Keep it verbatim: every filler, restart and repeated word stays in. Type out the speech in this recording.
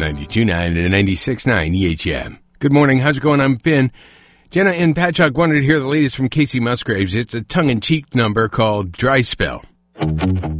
ninety-two point nine and ninety-six point nine E H M. Good morning. How's it going? I'm Finn. Jenna in Patchogue wanted to hear the latest from Casey Musgraves. It's a tongue-in-cheek number called Dry Spell.